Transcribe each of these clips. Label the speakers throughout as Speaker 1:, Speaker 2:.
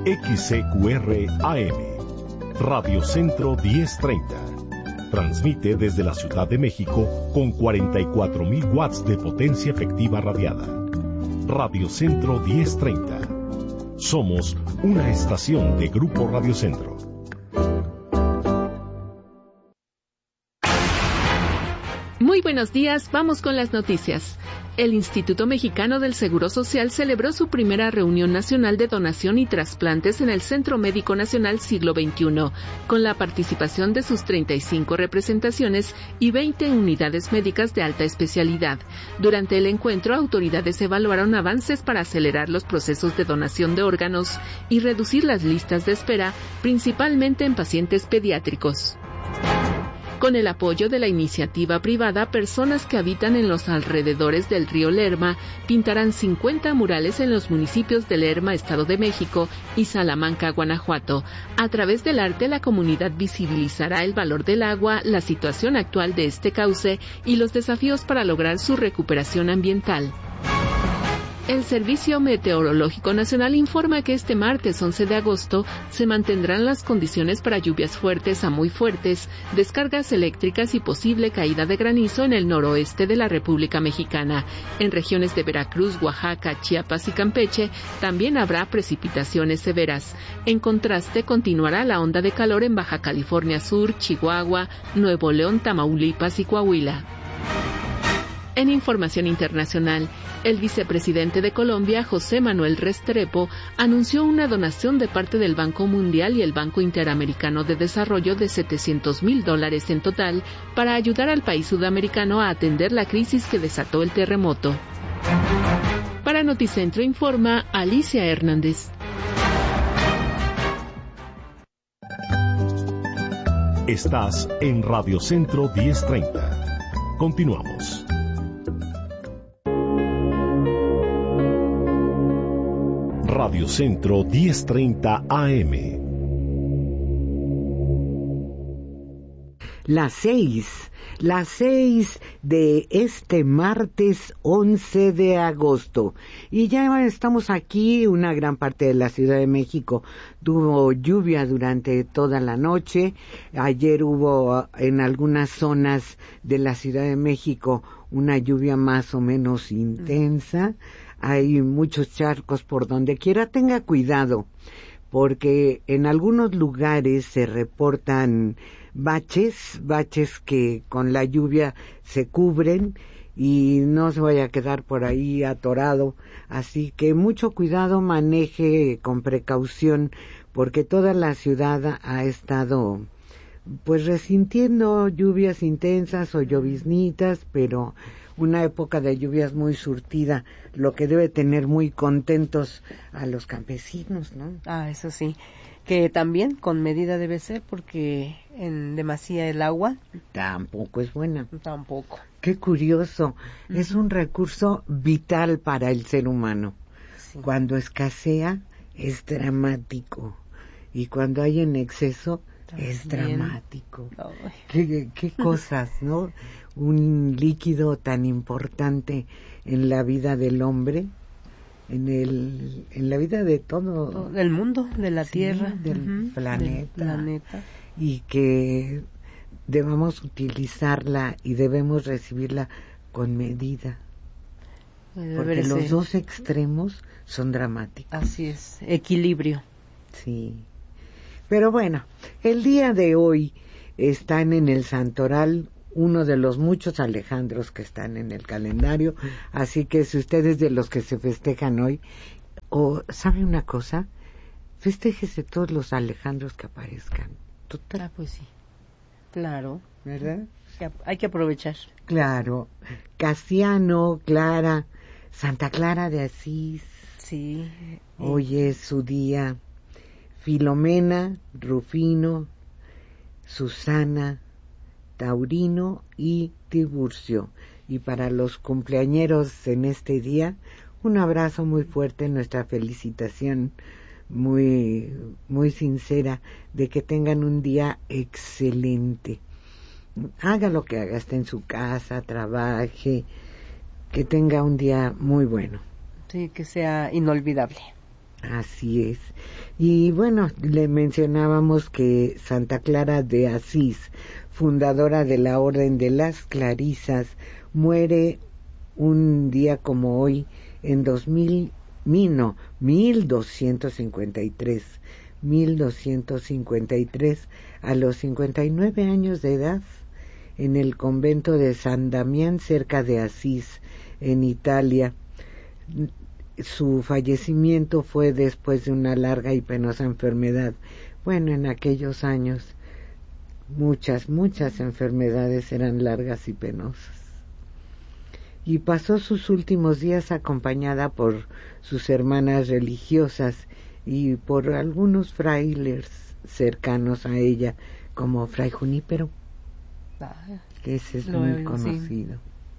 Speaker 1: XCQR AM, Radio Centro 1030. Transmite desde la Ciudad de México con 44.000 watts de potencia efectiva radiada. Radio Centro 1030. Somos una estación de Grupo Radio Centro.
Speaker 2: Muy buenos días, vamos con las noticias. El Instituto Mexicano del Seguro Social celebró su primera reunión nacional de donación y trasplantes en el Centro Médico Nacional Siglo XXI, con la participación de sus 35 representaciones y 20 unidades médicas de alta especialidad. Durante el encuentro, autoridades evaluaron avances para acelerar los procesos de donación de órganos y reducir las listas de espera, principalmente en pacientes pediátricos. Con el apoyo de la iniciativa privada, personas que habitan en los alrededores del río Lerma pintarán 50 murales en los municipios de Lerma, Estado de México, y Salamanca, Guanajuato. A través del arte, la comunidad visibilizará el valor del agua, la situación actual de este cauce y los desafíos para lograr su recuperación ambiental. El Servicio Meteorológico Nacional informa que este martes 11 de agosto se mantendrán las condiciones para lluvias fuertes a muy fuertes, descargas eléctricas y posible caída de granizo en el noroeste de la República Mexicana. En regiones de Veracruz, Oaxaca, Chiapas y Campeche también habrá precipitaciones severas. En contraste, continuará la onda de calor en Baja California Sur, Chihuahua, Nuevo León, Tamaulipas y Coahuila. En información internacional, el vicepresidente de Colombia, José Manuel Restrepo, anunció una donación de parte del Banco Mundial y el Banco Interamericano de Desarrollo de $700,000 en total para ayudar al país sudamericano a atender la crisis que desató el terremoto. Para Noticentro informa Alicia Hernández.
Speaker 1: Estás en Radio Centro 1030. Continuamos. Radio Centro 1030 AM.
Speaker 3: Las seis de este martes 11 de agosto. Y ya estamos aquí, una gran parte de la Ciudad de México tuvo lluvia durante toda la noche. Ayer hubo en algunas zonas de la Ciudad de México una lluvia más o menos intensa. Hay muchos charcos por donde quiera. Tenga cuidado, porque en algunos lugares se reportan baches que con la lluvia se cubren y no se vaya a quedar por ahí atorado. Así que mucho cuidado, maneje con precaución, porque toda la ciudad ha estado pues resintiendo lluvias intensas o lloviznitas, pero una época de lluvias muy surtida, lo que debe tener muy contentos a los campesinos, ¿no?
Speaker 4: Eso sí, que también con medida debe ser, porque en demasía el agua
Speaker 3: tampoco es buena.
Speaker 4: Tampoco.
Speaker 3: Qué curioso, es un recurso vital para el ser humano. Sí. Cuando escasea es dramático, y cuando hay en exceso también es dramático. Qué cosas, ¿no? Un líquido tan importante en la vida del hombre, en la vida de todo
Speaker 4: el mundo, de la Tierra,
Speaker 3: del planeta, y que debemos utilizarla y debemos recibirla con medida, porque los dos extremos son dramáticos.
Speaker 4: Así es, equilibrio.
Speaker 3: Sí. Pero bueno, el día de hoy están en el santoral uno de los muchos Alejandros que están en el calendario, así que si ustedes de los que se festejan hoy, o ¿sabe una cosa? Festéjese todos los Alejandros que aparezcan. Total.
Speaker 4: Pues sí, claro.
Speaker 3: ¿Verdad?
Speaker 4: Hay que aprovechar.
Speaker 3: Claro. Casiano, Clara, Santa Clara de Asís.
Speaker 4: Sí.
Speaker 3: Hoy es su día. Filomena, Rufino, Susana, Taurino y Tiburcio. Y para los cumpleañeros en este día, un abrazo muy fuerte, nuestra felicitación muy, muy sincera de que tengan un día excelente. Haga lo que haga, esté en su casa, trabaje, que tenga un día muy bueno.
Speaker 4: Sí, que sea inolvidable.
Speaker 3: Así es. Y bueno, le mencionábamos que Santa Clara de Asís, fundadora de la Orden de las Clarisas, muere un día como hoy en 1253, a los 59 años de edad, en el convento de San Damián, cerca de Asís, en Italia. Su fallecimiento fue después de una larga y penosa enfermedad. Bueno, en aquellos años muchas enfermedades eran largas y penosas. Y pasó sus últimos días acompañada por sus hermanas religiosas y por algunos frailes cercanos a ella, como Fray Junípero, que ese es muy conocido. Sí.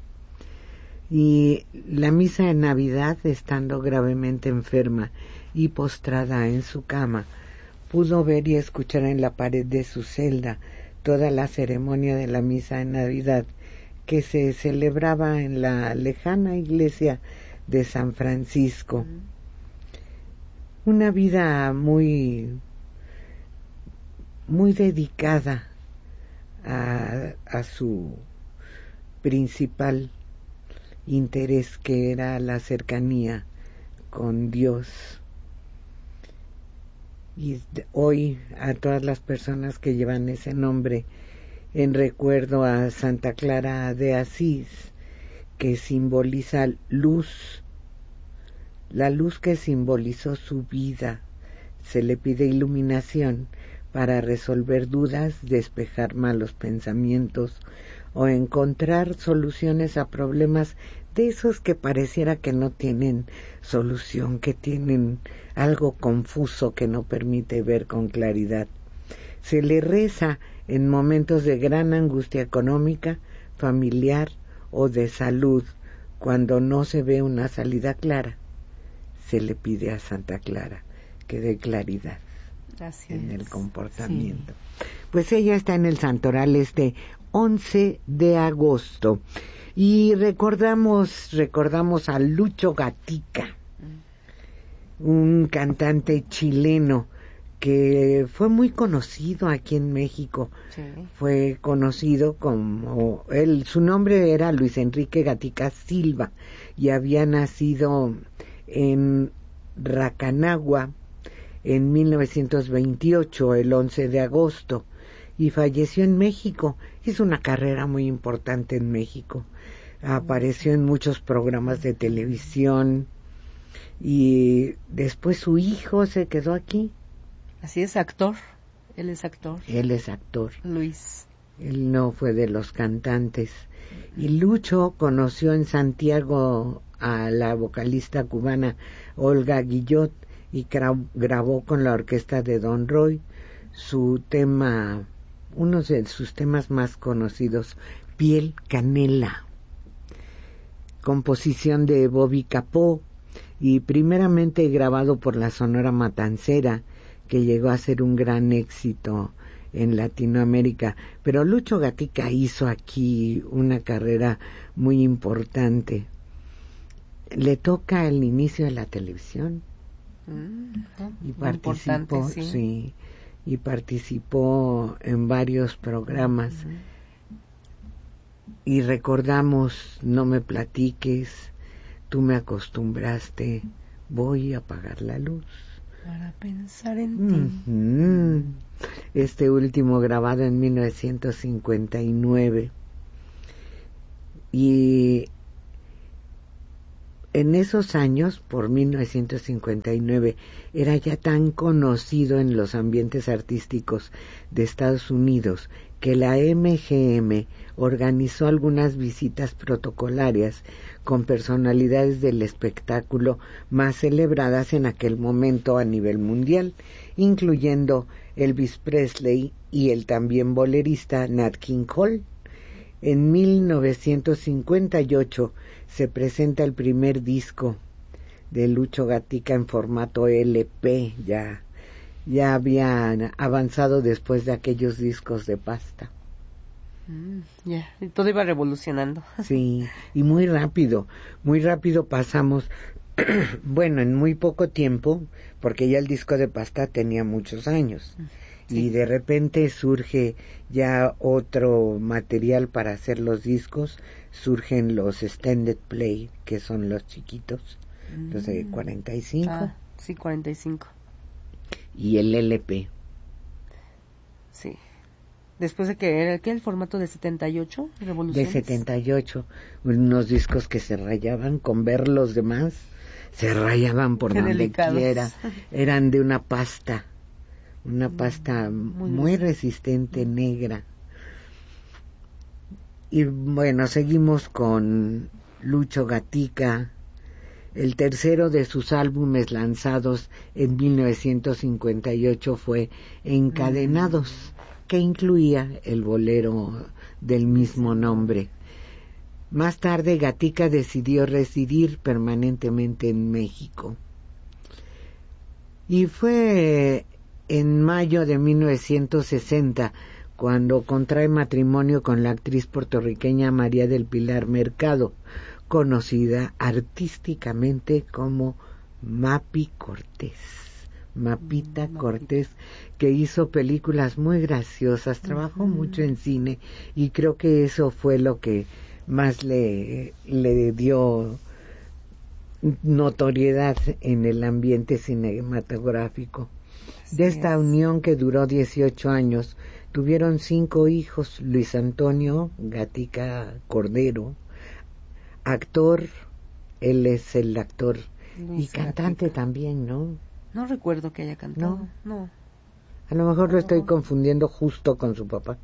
Speaker 3: Y la misa de Navidad, estando gravemente enferma y postrada en su cama, pudo ver y escuchar en la pared de su celda toda la ceremonia de la misa de Navidad que se celebraba en la lejana iglesia de San Francisco. Una vida muy dedicada a su principal interés, que era la cercanía con Dios. Y hoy a todas las personas que llevan ese nombre, en recuerdo a Santa Clara de Asís, que simboliza luz, la luz que simbolizó su vida, se le pide iluminación para resolver dudas, despejar malos pensamientos o encontrar soluciones a problemas de esos que pareciera que no tienen solución, que tienen algo confuso que no permite ver con claridad. Se le reza en momentos de gran angustia económica, familiar o de salud. Cuando no se ve una salida clara, se le pide a Santa Clara que dé claridad en el comportamiento. Sí. Pues ella está en el santoral 11 de agosto. Y recordamos a Lucho Gatica, un cantante chileno que fue muy conocido aquí en México. Sí. Fue conocido como su nombre era Luis Enrique Gatica Silva, y había nacido en Racanagua en 1928, el 11 de agosto, y falleció en México. Hizo una carrera muy importante en México. Apareció en muchos programas de televisión y después su hijo se quedó aquí.
Speaker 4: Así es, actor. Él es actor. Luis.
Speaker 3: Él no fue de los cantantes. Y Lucho conoció en Santiago a la vocalista cubana Olga Guillot y grabó con la orquesta de Don Roy uno de sus temas más conocidos, Piel Canela, composición de Bobby Capó y primeramente grabado por la Sonora Matancera, que llegó a ser un gran éxito en Latinoamérica. Pero Lucho Gatica hizo aquí una carrera muy importante. Le toca el inicio de la televisión y participó, sí, y participó en varios programas. Y recordamos No me platiques, Tú me acostumbraste, Voy a apagar la luz
Speaker 4: para pensar en ti.
Speaker 3: Este último grabado en 1959. Y en esos años, por 1959, era ya tan conocido en los ambientes artísticos de Estados Unidos que la MGM organizó algunas visitas protocolarias con personalidades del espectáculo más celebradas en aquel momento a nivel mundial, incluyendo Elvis Presley y el también bolerista Nat King Cole. En 1958 se presenta el primer disco de Lucho Gatica en formato LP, ya habían avanzado después de aquellos discos de pasta.
Speaker 4: Y todo iba revolucionando.
Speaker 3: Sí, y muy rápido pasamos Bueno, en muy poco tiempo, porque ya el disco de pasta tenía muchos años. Sí. Y de repente surge ya otro material para hacer los discos, surgen los extended play, que son los chiquitos, los de 45.
Speaker 4: Ah, sí, 45.
Speaker 3: Y el LP.
Speaker 4: Sí. Después de que era el formato de 78, Revoluciones.
Speaker 3: De 78, unos discos que se rayaban con ver los demás, se rayaban por donde
Speaker 4: delicados.
Speaker 3: Quiera. Eran de una pasta muy resistente, negra. Y bueno, seguimos con Lucho Gatica, el tercero de sus álbumes lanzados en 1958 fue Encadenados, que incluía el bolero del mismo nombre. Más tarde Gatica decidió residir permanentemente en México. Y fue en mayo de 1960 cuando contrae matrimonio con la actriz puertorriqueña María del Pilar Mercado, conocida artísticamente como Mapi Cortés. Mapita Cortés, que hizo películas muy graciosas, trabajó mucho en cine y creo que eso fue lo que más le dio notoriedad en el ambiente cinematográfico. De esta unión, que duró 18 años, tuvieron 5 hijos: Luis Antonio Gatica Cordero, actor, él es el actor Luis y cantante Gatica. También, ¿no?
Speaker 4: No recuerdo que haya cantado, no.
Speaker 3: A lo mejor lo estoy confundiendo justo con su papá.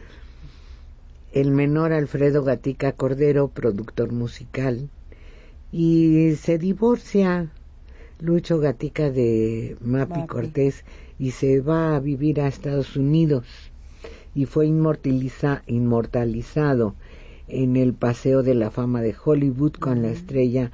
Speaker 3: El menor, Alfredo Gatica Cordero, productor musical, y se divorcia Lucho Gatica de Mapi Cortés y se va a vivir a Estados Unidos y fue inmortalizado en el Paseo de la Fama de Hollywood con la estrella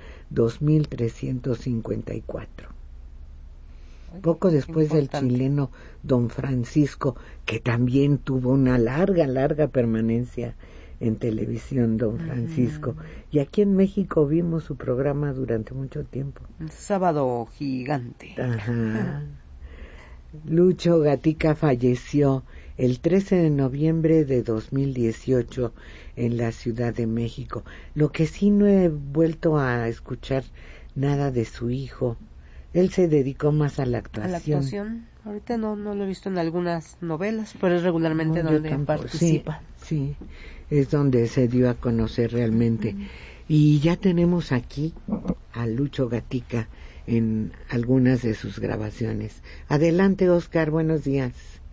Speaker 3: 2354. Poco después del chileno Don Francisco, que también tuvo una larga permanencia en televisión, Don Francisco. Y aquí en México vimos su programa durante mucho tiempo.
Speaker 4: Sábado Gigante.
Speaker 3: Ajá. Lucho Gatica falleció el 13 de noviembre de 2018 en la Ciudad de México. Lo que sí, no he vuelto a escuchar nada de su hijo. Él se dedicó más a la actuación.
Speaker 4: A la actuación. Ahorita no lo he visto en algunas novelas, pero es regularmente donde participa.
Speaker 3: Sí, es donde se dio a conocer realmente. Y ya tenemos aquí a Lucho Gatica en algunas de sus grabaciones. Adelante, Oscar, buenos días.